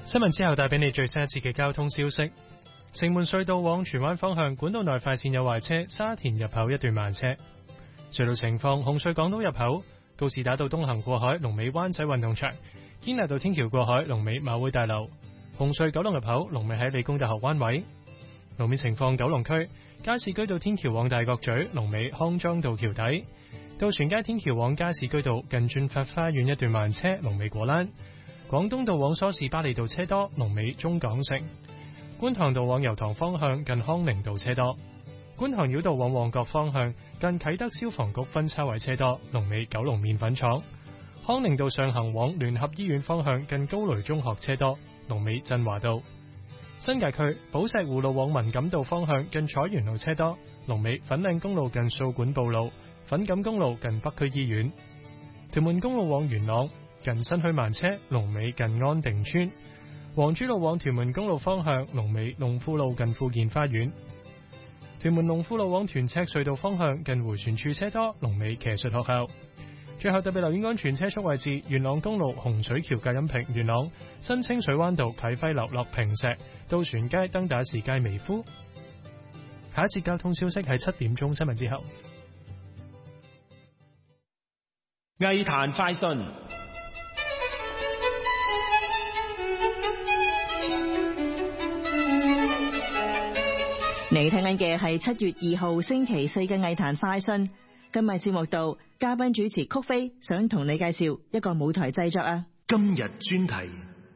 新聞之後帶俾你最新一次嘅交通消息。城門隧道往荃灣方向管道內快線有壞車，沙田入口一段慢車。隧道情況：紅隧港島入口告士打道東行過海，龍尾灣仔運動場；堅拿道天橋過海，龍尾馬會大樓。紅隧九龍入口龍尾喺理工大學灣位。路面情況：九龍區加士居道天橋往大角咀，龍尾康莊道橋底；渡船街天橋往加士居道近駿發花園一段慢車，龍尾果欄。廣東道往梳士巴利道車多，龍尾中港城；觀塘道往油塘方向近康寧道車多；觀塘繞道往旺角方向近啟德消防局分叉位車多，龍尾九龍麵粉廠；康寧道上行往聯合醫院方向近高雷中學車多，龍尾振華道；新界區寶石湖路往文錦道方向近彩園路車多，龍尾粉嶺公路近掃管埔路；粉錦公路近北區醫院；屯門公路往元朗近新墟慢車，龍尾近安定村；黃珠路往屯門公路方向，龍尾龍富路近富健花園；屯門龍富路往屯赤隧道方向近迴旋處車多，龍尾騎術學校。最後特別留意安全車速位置：元朗公路洪水橋隔音屏、元朗新清水灣道啟輝樓落坪石、渡船街登打士街微夫。下一次交通消息係7點鐘新聞之後。 藝壇快訊。 你聽緊嘅係7月2號星期4嘅藝壇快訊。今日節目度，嘉賓主持曲飛想同你介紹一個舞台製作啊。 今日專題。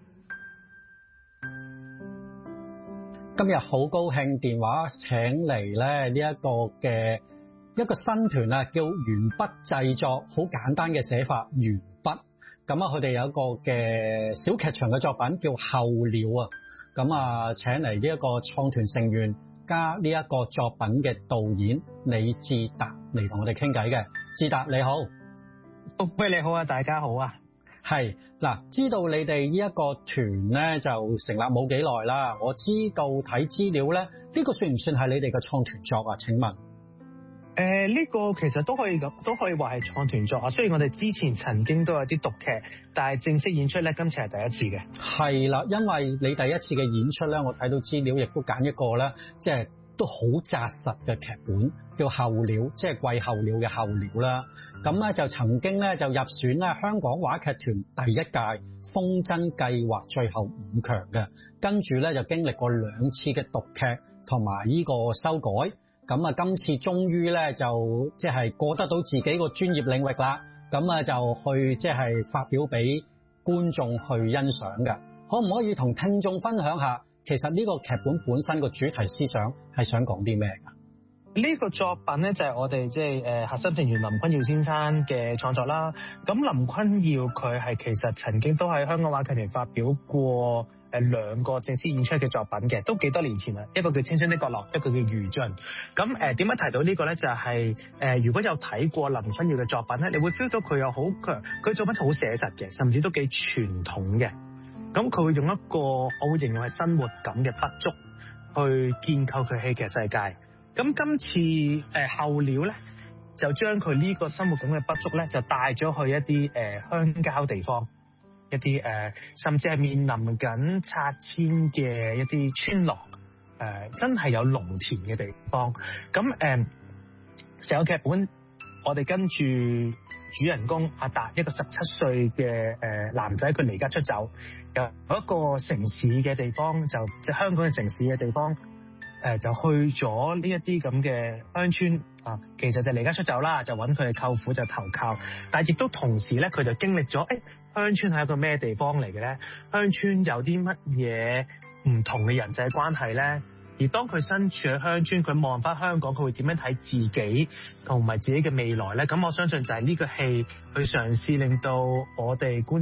今日好高興電話請嚟咧呢一個嘅一個新團啊，叫鉛筆製作，好簡單嘅寫法，鉛筆。咁啊，佢哋有一個嘅小劇場嘅作品叫候鳥啊。咁啊，請嚟呢一個創團成員加呢一個作品嘅導演李志達嚟同我哋傾偈嘅。志達你好。 喂，你好啊，大家好啊。 係嗱，知道你哋呢一個團咧就成立冇幾耐啦。我知道睇資料咧，呢個算唔算係你哋嘅創團作啊？請問？ 呢個其實都可以話係創團作啊。雖然我哋之前曾經都有啲讀劇，但係正式演出咧，今次係第一次嘅。係啦，因為你第一次嘅演出咧，我睇到資料亦都揀一個咧，即係都好紮實嘅劇本，叫候鳥，即係季候鳥嘅候鳥啦。咁咧就曾經咧就入選咧香港話劇團第一屆風箏計劃最後5強嘅，跟住咧就經歷過2次嘅讀劇同埋呢個修改。咁啊，今次終於咧就即係過得到自己個專業領域啦。咁啊，就去即係發表俾觀眾去欣賞嘅。可唔可以同聽眾分享下，其實呢個劇本本身個主題思想係想講啲咩㗎？ 呢個作品咧就係我哋即係核心成員林坤耀先生嘅創作啦。咁林坤耀佢係其實曾經都喺香港話劇團發表過2個正式演出嘅作品嘅，都幾多年前啦。一個叫《青春的角落》，一個叫《餘燼》。咁點解提到呢個咧？就係如果有睇過林坤耀嘅作品咧，你會 feel 到佢有好強，佢作品好寫實嘅，甚至都幾傳統嘅。咁佢會用一個我會形容係生活感嘅筆觸去建構佢戲劇世界。咁今次候鳥咧，就將佢呢個生活感嘅筆觸咧，就帶咗去一啲鄉郊地方，一啲甚至係面臨緊拆遷嘅一啲村落，真係有農田嘅地方。咁成個劇本，我哋跟住主人公阿達，一個17歲嘅男仔，佢離家出走，由一個城市嘅地方，就香港嘅城市嘅地方。就去咗呢一啲咁嘅鄉村啊，其實就離家出走啦，就揾佢嘅舅父就投靠，但係亦都同時咧，佢就經歷咗鄉村係一個咩地方嚟嘅咧？鄉村有啲乜嘢唔同嘅人際關係咧？而當佢身處喺鄉村，佢望翻香港，佢會點樣睇自己同埋自己嘅未來咧？咁我相信就係呢個戲去嘗試令到我哋觀